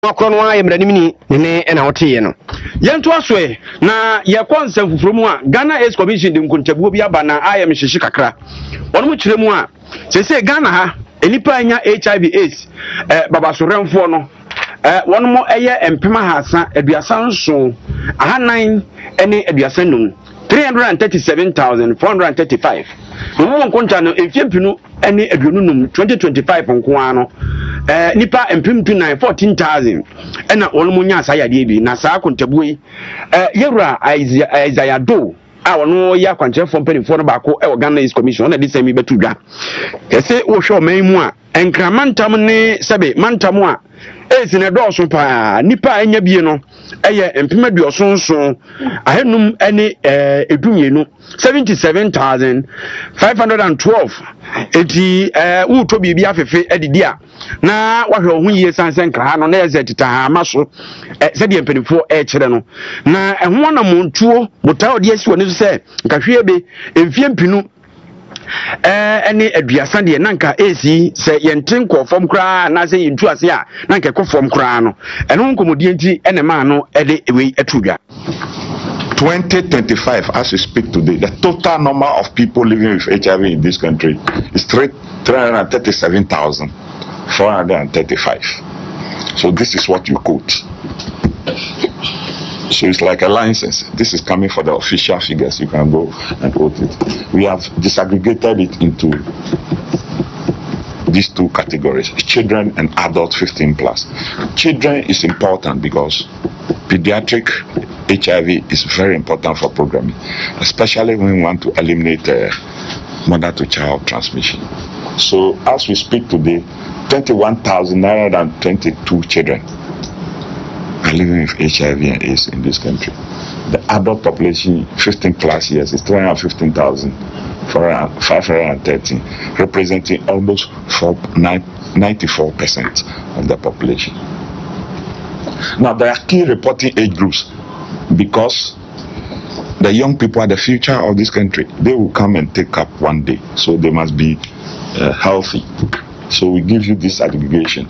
akro no ayemranimni ne na wote no yento asoe na ye konsa fufuro mu a Ghana AIDS Commission de nkontabuo bi aba na ayem hyehe kakra ono mu kire mu a sese Ghana ha enipa anya HIV AIDS baba soremfo no one mo eye empema hasa aduasa nso ahanan ene aduasa num 337,435 no nkonta no emfiempinu ene aduonunum 2025 nko ano nipa empimtu 14,000 ena wonu munya asayade bi na saa kontabuo yi yewura Isaiah Do a wono ya kwankyerefo mpanimfo no baako e Ghana AIDS Commission na disemi betudwa ese wo hwe oman mu a enkramantam ne sebe mantam a ezine dɔɔso pa nipa anya bie no eye empema duosonso ahenum ene edumienu 77,512 eti uto bibi afefe edidi a na wahwe ohun yie sansen kra no na ezetita amaso se de empanifo kire no na ehwo na montuo botawo de asi woni so se nkahwe be emfie mpinu ene aduasa de nanka esi se yenten kofom kra na se yintu ase a nanka kofom kra no eno nkomodie nti ene ma no ede ewe atudwa 2025 as we speak today the total number of people living with HIV in this country is 337,435 so this is what you quote. So it's like a license. This is coming for the official figures. You can go and quote it. We have disaggregated it into these two categories, children and adult 15 plus. Children is important because pediatric HIV is very important for programming, especially when we want to eliminate mother to child transmission. So as we speak today, 21,922 children are living with HIV and AIDS in this country. The adult population 15 plus years is 315,513, representing almost 94% of the population. Now there are key reporting age groups because the young people are the future of this country. They will come and take up one day, so they must be healthy. So we give you this aggregation.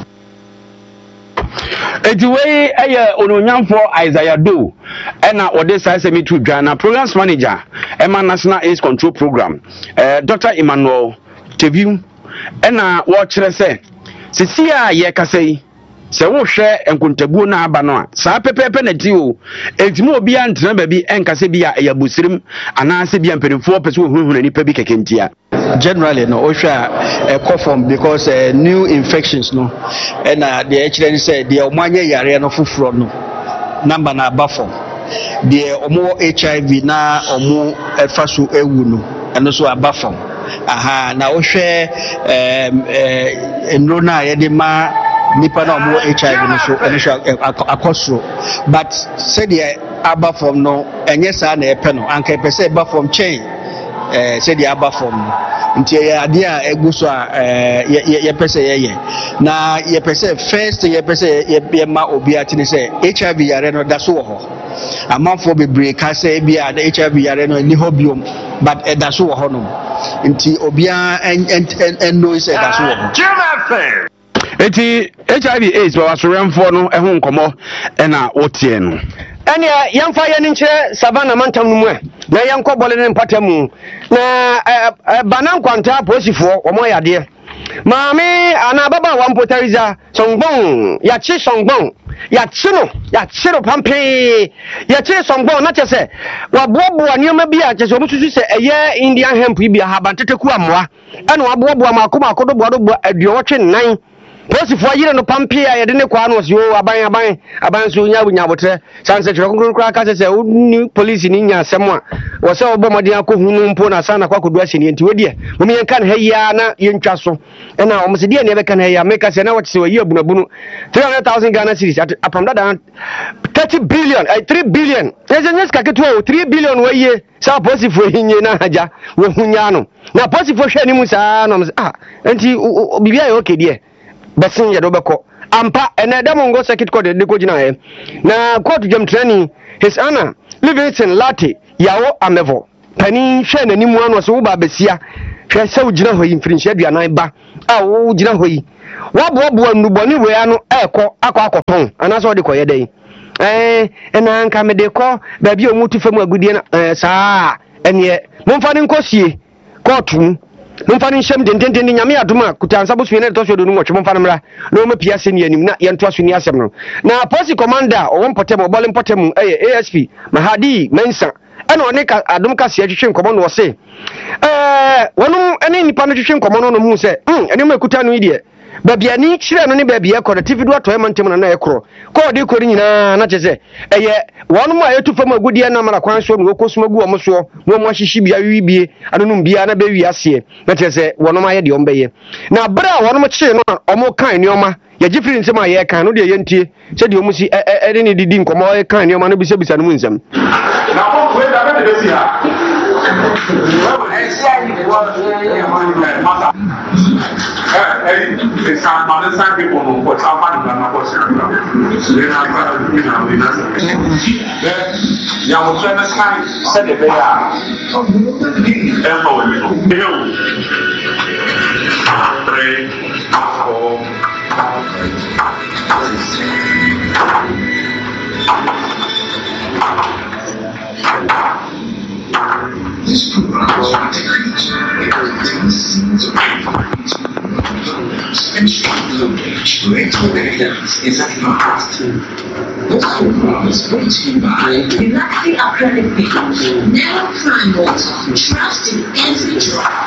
Etiwe eye ononyamfo Isaiah Do ena ode sai semi to Ghana programs manager ema National AIDS Control Program Dr. Emmanuel Tebiu ena wo kire se sisi a ye kasai se wo hwe enkontabuo na aba no a saa pepepe na ti o etimo obi antena ba bi enkase bi a eyabusirim ana se bi amperifo pese wo hunhuna ni pa bi kekentia. Generally no osha conform because new infections no and the actually said the omanye yare no fufuro no number na abafo the omo HIV na omo efaso ewu no and so abafo aha na ohwe enro na ye de ma nipa na omo HIV no so eno akosro but said the abafo no enye sa na epe no anka pese abafo chain said the abafo nti ade a eguso a ye pese ye na ye pese first ye pese ye ma obi atini se HIV yare no da so ho amanfo bebre ka se bia da HIV yare no ni hobiom but da so ho no nti obi en no se da so ho eti HIV AIDS wa soremfo no ehun komo na wotie no ene yamfa ye nche savana mantam no mu na yanko bole ne mpatamu na banan kwanta posifo omo yade maami ana baba wa mpotariza songbon ya chi songbon ya chiro pampe ya chi songbon na chese wa boaboa nioma bi a chese omususu se eye Indian hemp bi a habanteteku amoa ene wa boaboa makoma akodo boadoboa aduowotwe nan posifo yire no pampe a yede ne kwa no si o aban so nyabotre sanse chiro konkro aka se ni police ni nya asem a wo se obomode akohunu mpo na sana kwa kodu aseni enti wedie mo me kan ha ya na yentwa so na o mse die ne be kan ha ya make se na what se wa yi abunabunu 300,000 Ghana cedis apam that 30 billion 3 billion ezenyes ka keto 3 billion wa yi sa posifo hinye na haja wo hunya no na posifo hwe ni mu sa no enti bibia yo okay besin ya dobeko ampa enedamongo circuit court de ko gina he na court jam training his honor Livingston Lati yawo amevo pani hwe nani mu anu so wo ba besia hwe se wo gina hoyi mfirinhia aduanan ba a wo gina hoyi waboaboa nnubɔne wei ano akɔtɔn anaasɛ ɔde kɔyɛ dɛn ɛna nka mede kɔ baabi a ɔmu tu fam agudie no saa ɛneɛ momfa ne nkɔsie kɔɔto mu momfa no nhyɛm dendenden nyame adom a kutansa bosua no ɛtɔ so do no wɔtwe momfa no mmra na ɔma pia sɛ ne anim na yɛntoa so ni asɛm no na policy commander a ɔwɔ mpɔtam ɔbɔle mpɔtam ɛyɛ asp mahadi mensa ɛna ɔne adom kaseɛ twetwe nkɔmmɔ no wɔ se wɔnom ɛne nnipa no twetwe nkɔmmɔ no no mu sɛ ɛnema ɛkuta no yi deɛ baabi ani kyerɛ no ne baabi ɛkɔ no tifi do atɔɛ ma ntam na ɛkorɔ kɔɔde kɔre nyinaa na kyɛ sɛ ɛyɛ wɔnom a yɛtu fam agudeɛ no amana kwan so no wɔkɔ soma gu ɔmo soɔ na ɔmo ahyehye bia wiwi bie anonom bia na bɛwi aseɛ na kyerɛ sɛ wɔnom ayɛ deɛ ɔmo bɛyɛ na berɛ a wɔnom kyee no a ɔmo kan nneɔma yɛgye firi nsɛm a yɛka no deɛ yɛntie sɛdeɛ ɔmo si ɛde ne didi nkɔmmɔ kan nneɔma no bisabisa no mu nsɛm some people know what happened and what said they are. This program is and strong straight with the hands is at last. This program is brought to you by Lucky Accredited. Never find water. Trust in every drop.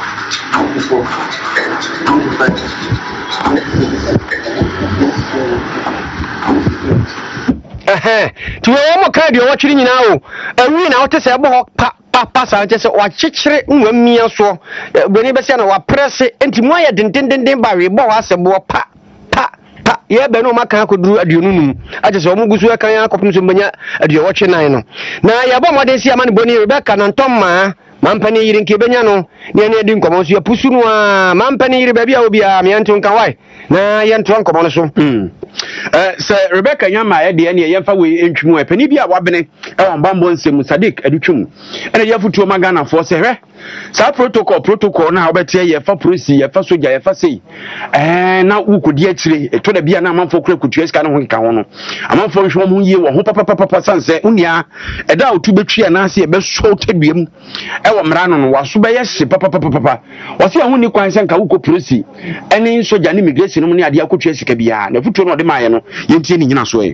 To a kind of watching now, and we now to say about Papa, just what chichre, me so when you say, I press it into my didn't bury boss and more pa. Yeah, but no matter could do a dunum. I just almost work on Company at your watching. I know. Now, you have what they see a man Bonnie Rebecca and Tom. Mampani in Kibeniano, near Dim Commons, your Pusunua, Mampani, baby, I will be a Mianton Kawai. Na Yanton Commonoso. Sir Rebecca Yama, Eddie, and Yafa, we in Chumwe, Penibia Wabene, and Bambon Sim Sadik, Educhum, and a Yafu Magana for Serre. Sa protocol now, but here for Prusi, a first soldier, a fasi. And now who could yet say, it would be an amount for Kutues Cannon. A month for one year, or Papa Sanse, Unia, a doubt to be tree and Nancy, a best shorted beam. Ewa Mranon was Subayas, Papa. Was your only question Kauko Prusi, and in so Janny Migration, only at Yakuches Kabia, the future of the Mayano, Yintin in Asway.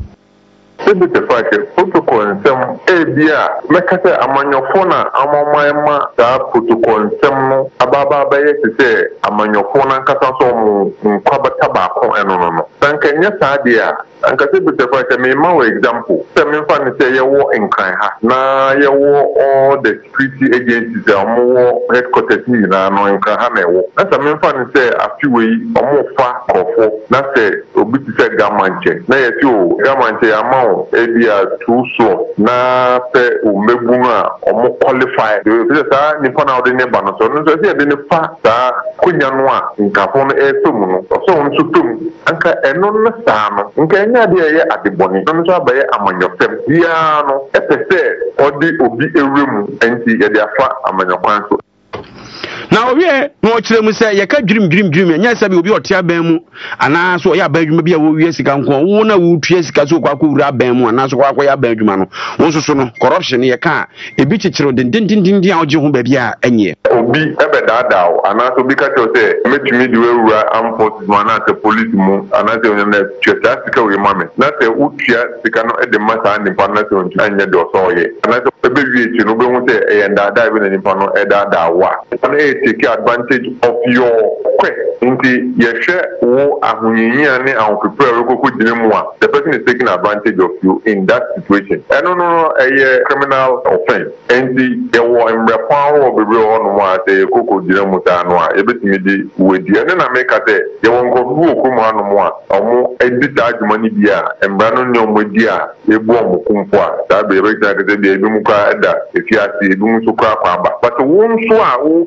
The protocol and some ABA, Mecca, among your phone, among my ma, protocol and some Ababa Bay to say, among your phone and Casasom, Quaba Tobacco and no. Thank you, yes, idea. And consider the fact me more example. Some infant say you war in Kaiha. Now you war all the security agencies are more headquarters in no in Kahame. And some infant say a few way or more far or four. That's a bit say Gamanche. Now you Gamanche amount area too so. Na pe umebunga or more qualified. The sa nipa na odi neba no so. No so say the fa sa kunyanwa in Kafon Esumu. So on sutum. Anka enon na sa no. Nya dia at the bonnet, no by among your fem. Piano, FSA, or the Obi Erum, and see a fat among your council. Now, we watch them say, you can't dream, and yes, I will be your Tiabemu, and I saw your bedroom maybe a years ago, one would chase Kazuka, Rabemu, and as well, where Bedroom, also corruption, your car, a bitch, didn't the baby, and ye. Obi, ever that, and I to be cut to say, make me do a forces man at the police moon, and I say, Chestica with mammy. Not a Uchia, they cannot add the matter and the partners and your door, and I said, baby, you know, won't say, and I dive in the panel, and take advantage of your quest. Inti yeshe wo ahunyinya ne prepare ko dinemu the person is taking advantage of you in that situation. No a criminal offense. Inti yewo emrepan wo bebe ono wa say koko dinemu ta no a ebetimi di wedi ene na make say yewo nkofu okumu anu mo a omo edit adwuma ni bia embra no ne omo di a ebu omo kumfo a da be rekta kete bi ebi mu ka eda efiase ebi mu so kwa aba but wo nso a wo pese wo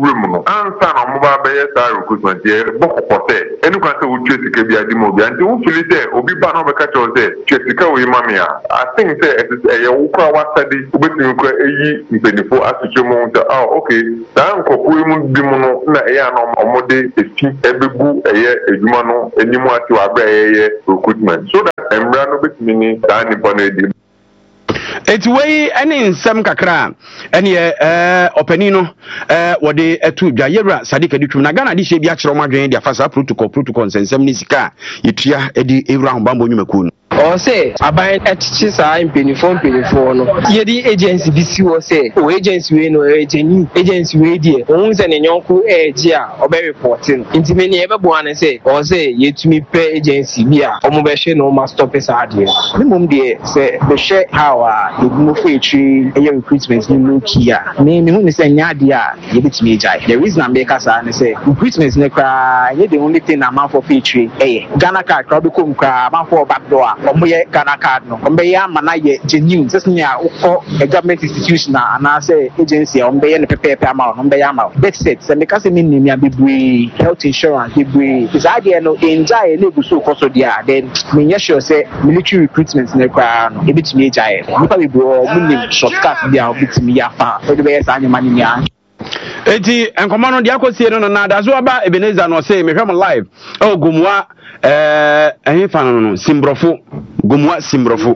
wura mu no ansa na mo ba be yes recruitment ye bokopote enu kwa se wo twesika bi adi mo bi anti wo fili se obi ba na be ka cho se twesika wo yima me a I think say it is wo kwa wa study obetimi kwa eyi mpenifo asotwe mo nta okay da nkoko mu bi mu no na eya na omode efi ebegu eye edwuma no enimu ati wa ba eye recruitment so that embra no betimi ni da ni bono edi It's way any nsem kakra any openino wode etu dwa yewra Sadiq Aditwum na Ghana di hye bi a kire omadwen dia fasa protocol nsem ni sika yetua edi ewra hobambo nyumaku or say aban etichi sa impenifo no yedi agency bisi wo say o agency we no agency we die ohun se ne nyonko eji a obe reporting intimeni ebe bo an say or say yetumi pe agency bi a omo be hye no ma stop esa ade ni mom de say be hye how a ebumo fe etri eye recruitment ni loki a me hu ni say nya ade a yebetumi ejai the reason am be kasa ne say recruitment ne kra ye the only thing am for fe etri Ghana card kra be kom kra am for backdoor omoye Ghana card no ombe ya mana ye genuine sesnya ukọ a government institution and I say agency ombe ye ne pepe ama ombe ya ama that's it se meka se minni ya bebre health insurance bebre is idea no enjoy na eguso koso dia then me ye sure say military recruitment ne kwa no ebitimi ejaye nipa bebre munni shortcut dia obitimi ya fa o de be sa anyama ni ya eti enkomo no dia kosie no na dazo aba Ebenezer no say me hwem live gomua fan simbrofo gomua simbrofo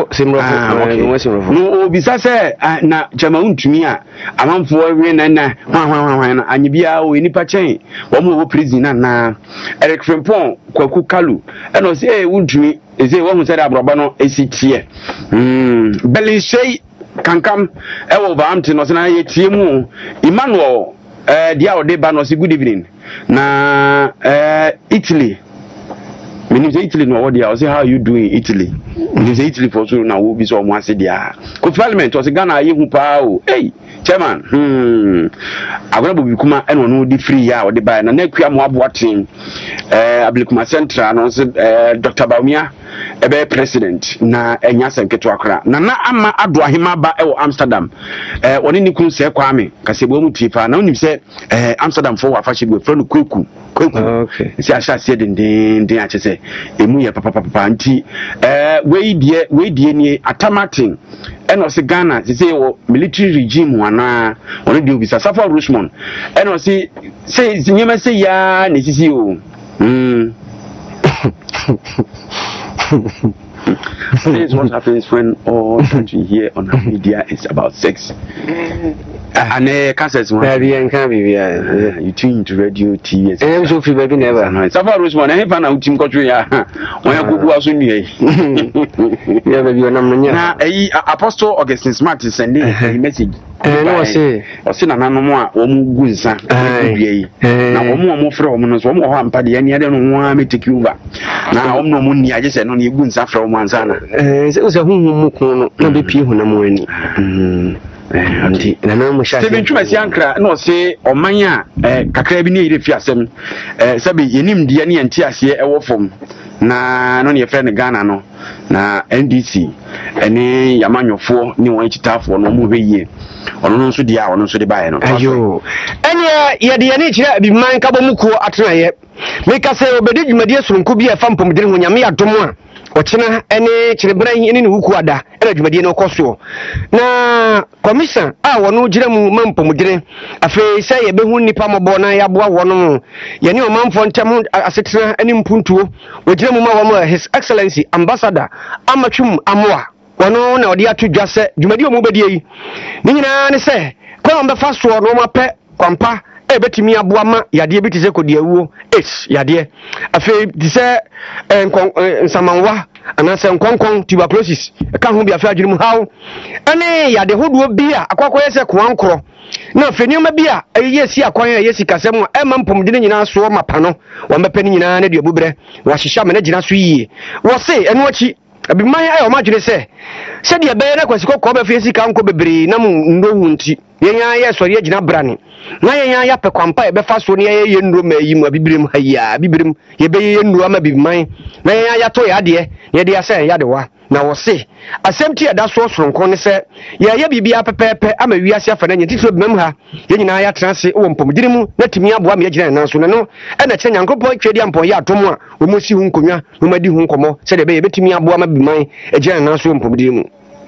no obisa se na chama untumi a amanfo awie na hwan na anyibia o enipa chen wo mo wo prison na Eric Frimpong Kwaku Kalu eno se untumi eze wo hu se da abroba no esitie Belinshey kankam ewo baamti no se na yetie mu Emmanuel dia ode ba no se good evening na Italy when you say Italy no what I say how you doing Italy when you say Italy for so na wo bi so mo ase dia ko parliament was Ghana ye hu pa o hey chairman agona bobi kuma eno no di free ya ode ba na akua mo aboaten Ablikuma Central no se Dr. Baumia ebe president na enya senketo akra na ama ado ahema ba e wo Amsterdam woni ni kun se kwame kasebo mu tifa na onim se Amsterdam for wa fashi go friend kweku okay si asha se den a chese emu ye papa nti we die ni atamatin eno se Ghana se wo military regime wana woni di obisa Safa Richmond eno se nyema se ya ne sisi o This is what happens when all that you hear on the media is about sex. And cassette one. You tune to radio, TV. I'm so free, baby. Never. Safa Richmond, I have an team country. When I go out soon, yeah, baby, now, Apostle Augustine Smart is sending a message. I say, or send another more or more goods. Now, one more from one more party, and I don't want me to take you back. Now, no money, I just said, no, you goods are from one sana. It was a home, no be people no more. Steven Chuma Siankra no say omanya kakra bi ne yire fiasem sabi yenim de ne enti ase ewo fom na no ne friend Ghana no na NDC ene yamanyofo ni won chitafo no mo hweye ono no so dia ono so de bae no ayo ene ye de ne kire bi man ka bomuko atenaye meka say obedi dwumadi asurunko bi e fa mpomdire ho nyame adom a ochina ene chirebran ene ne huku ada ene dwumadi ne okoso na commission a wono gire mu mampomdire afi say ye behu nipa mobo na yaboa wono ye ne omamfo ntem asetena ene mpuntuo wogire mu ma wo His Excellency Ambassador Amatwum Amoa wono na odi atudwa se dwumadi omo bedie yi ni nyina ne se kwa mbefa so no mape kwampa ebetimi aboa ma yade bi tise kodi awuo yade afi tise nsamanwa anase nkonkon tuberculosis ka ho bi afi adwiri mu hawo ane yade hoduo bi a akwakoye se kwankro na fenioma bi a yesi akwan a yesi kasem a mampom de nyina so mapa no wo mepe ni nyina na duabubre wa hihya me na gina so yie wo se eno achi abiman ayo ma dwene se de be na kwasiko ko be fiesi ka nko bebre na mu ndohu nti yenya ye sori agina brane na yenya ya pe kwampa e be fa so ne ye ndro ma yi mu abibirem haya abibirem ye be ye ndro ma bibiman na yenya ya to ya de ye de ya se ya de wa na wo se asɛmti ada so soronko ne sɛ yɛyɛ bibia pɛpɛpɛ ama wiase afa na nyentitiro bimam ha yɛ nyinaa yɛ atrase wɔ mpɔmdiri mu na timi aboa me gyina nan so ne no ɛna kyɛ nyankopɔn twedi ampɔn yɛ atom a wo mu si hu nkonwa no madi hu nkɔmɔ sɛ de bɛyɛ betimi aboa ma biman gyina nan so mpɔmdiri mu.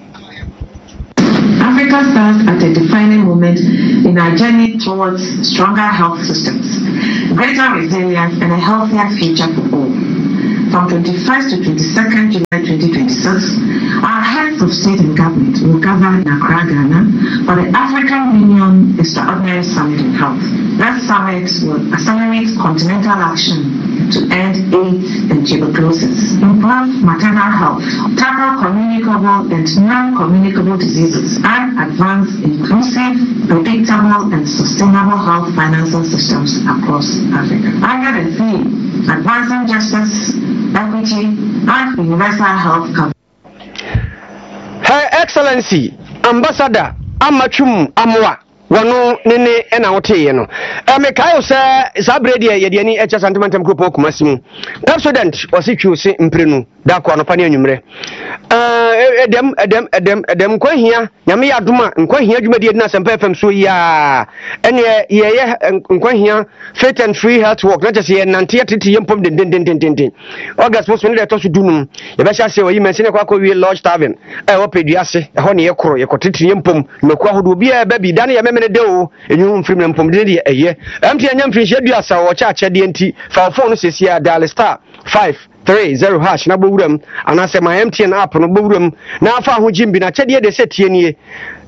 Africa stands at a defining moment in our journey towards stronger health systems, greater resilience, and a healthier future for all. From 21st to 22nd July 2026, our heads of state and government will gather in Accra, Ghana, for the African Union Extraordinary Summit on Health. That summit will accelerate continental action to end AIDS and tuberculosis, improve maternal health, tackle communicable and non-communicable diseases, and advance inclusive, predictable, and sustainable health financial systems across Africa. Under the theme, Advancing Justice, Equity, and Universal Health Coverage. Her Excellency, Ambassador Amachum Amwa. Wano nene ena wote ye no mekayo se sabredi ye de ani echa sentimental group okumasimu president ositwuse mprenu da kwa no pa ne anwumre edem kwahia nyame ya doma nkwahia dwumadi na sempa fm so ya ene ye nkwahia faith and free health work na just ye nante tete ye mpom den August post ne de to so dunum ye be sha se oyi mention kwa ko wi lodge tavern wo peduase ho ne ye koro ye kotete ye mpom mekwa hodo bi e ba bi da ne ye mene de o enyu mfrim na mpom de eye amti anya mfrim hye duasa wo cha cha de nti fa phone no sesia dial star 530 hash na bowuram anase my MTN app no bowuram na afa ho jimbi na chede de setie nie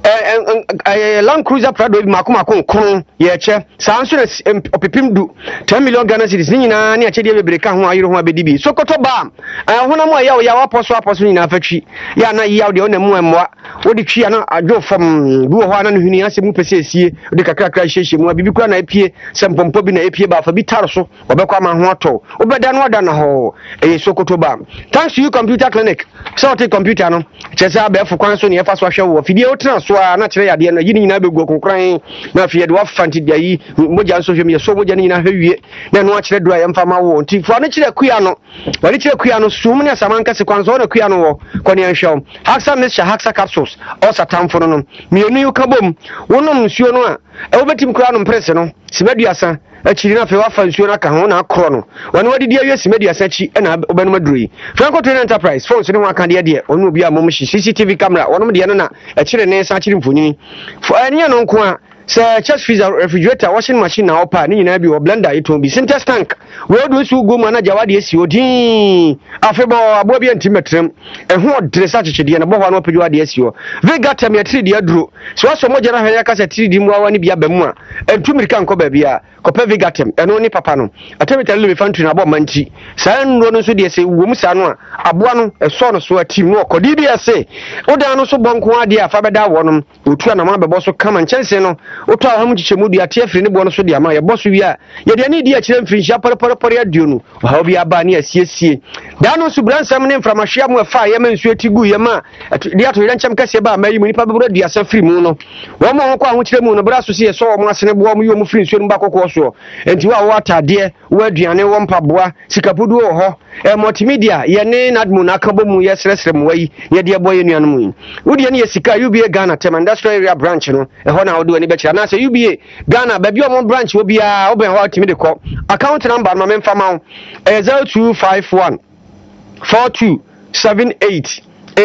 Land Cruiser Prado bi makoma kon ye che sanso na opepim du 10 million Ghana cedis ni nyina ne achede bebre ka ho ayiro ho abedi bi Sokoto ba honam ya wa aposo nyina afatwi ya na ya de onamu amwa wodi twi na adwo fam bi wo ho ana no huni ase mu pese esie wodi kakra hyehye mu bibi kura na epie sempompo bi na epie ba fa bi taro so obekwa ma ho ato obeda no ada na ho Sokoto ba thanks to you computer clinic so take computer no chese abefo kwan so ne efa so ahwe wo fidie otra so na kire yade no yini nyina begu kokran na fie de wa fanti dia yi moja so hwem ye so moja nyina hwie na no akire do ayemfa ma wo nti fo no kire kuya no wali kire kuya no sum ne samanka se kwan so na kuya no wo kwani anhwem haksa ne sha haksa capsules o satamfo no mienu yu kabom wonom nsuo no a obetim kura no mprese no sibaduasa achiri na fe wafa nsuo na ka ho na akro no wani wadidi awie sibaduasa chi na obanum aduri Franco Train Enterprise phones ne waka de onu obi a mom shi CCTV camera wonom de na achire ne sa achire mfonyini fo anya no nko a se chest freezer refrigerator washing machine na opa ni nyina bi o blender ito bi synthesis tank we do su go ma na jawade esi odin afebo abo bi antimetrem ho dresa chechede na bo ho na opedwa de esi o Vegatam ya 3D aduro so aso moja na hanya kasa 3D mu awa ni bia ba mu a entumirika nko ba bia kopa Vegatam eno ni papa no atemeta le infantry na abo manti sa nro no so de ese wo mu sa no a aboa no eso no so atim no okodi bi ase odan no so bonko ade afa beda wonom otua na ma bebo so kama nchense no oto ahom chichemu dia tie firi ne bo no so dia ma ye boso wi a ye de ne dia chire mfiri hia pare adio no ha obi aba ne asiesie da no so bransam ne mframahia mu afa ye mansuo tigu ye ma dia to yenchem kase ba mayi mu nipa bebro dia sa firi mu no wo mo ho kwa ho chire mu no bra so se so wo mo asene bo mo yo mu firi nsuo no ba kokko so enti wa wo atade wo aduane wo mpaboa sikapudu wo ho multimedia ye ne nadmu na akabo mu ye sresre mu wayi ye de boye nuanu mu wodi ye ne ye sika UBA Ghana Tem Industrial Area branch no ho na wo ani be na say UBA Ghana baby o branch wo bia oben ho atimi de ko account number ma memfa ma 0251 4278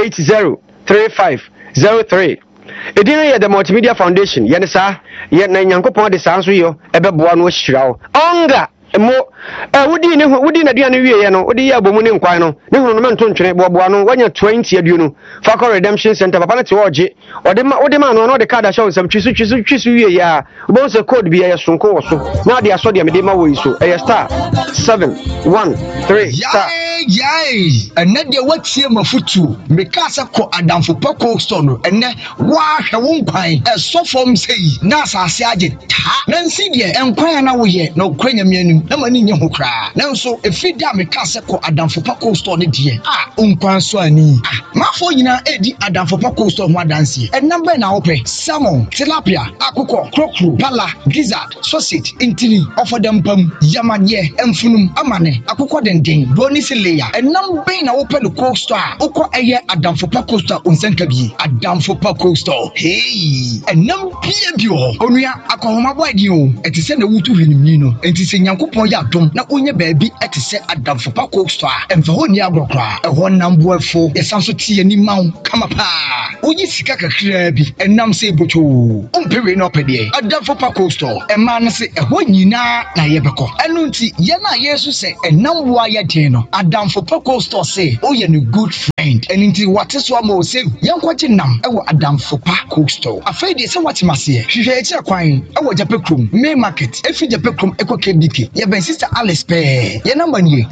803503 edina ye the multimedia foundation ye ne sa ye na nyankopon de sa nso yo ebeboa no hyirawo onga mo wudi na duane wie ye no wudi ya bomu ne nkwan no ne hunu no mento ntwene boboa no wanya 20 aduonu Fakor Redemption Center papa na te oje wodi ma no de card show sam twisu wie ya bo se code bi ya sonko wo so na de aso de me de ma wo iso star 713 star yai ene de watie mafutu mekasa ko adamfo pako store no ene wa hwe wo nkwan esofom sei na asase age ta nansi de enkwan na wo ye na okranya mianu na mani nye ho kra nanso efida me ka se ko adamfo pa cold store ne die onkwan so ani mafo nyina edi adamfo pa cold store ho adanse enamba na ope salmon tilapia akoko krokro pala gizzard sausage intini ofodempam yamanye emfunum amane akoko denden bonus layer enamba na ope no cold store okọ eye adamfo pa cold store onsanka bi adamfo pa cold store hey enam bia bi ho onua akohoma boy di o etise na wutu hwinimni no entise nyankopon ya dom na onye baabi etise adamfo pa cold store emfa ho ni agrokra eho namboafo yesanso tie ni mawo kama pa oyi sika kakra bi enam se bocho umpewe no pede adamfo pa cold store ema na se eho nyina na yebeko enu nti ye na yesu se enam wo aye den no adamfo pa cold store se oye no good friend enu nti wateso ama se yankwache nam ewo adamfo pa cold store afei de se watemase hwehwe echi akwan ewo japekrom main market efi japekrom eko kbk ye ben sister Alice pe ye number ni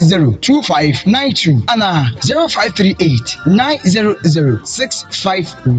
0542802592 ana 0538900651